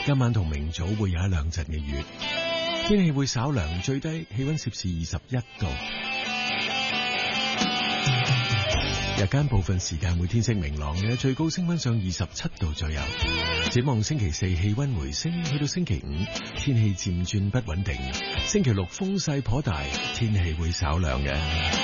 今晚同明早會有一兩陣嘅雨，天氣會稍涼，最低氣溫攝氏21度。日間部分時間會天色明朗嘅，最高升溫上27度左右。展望星期四氣溫回升，去到星期五天氣漸轉不穩定。星期六風勢頗大，天氣會稍涼嘅。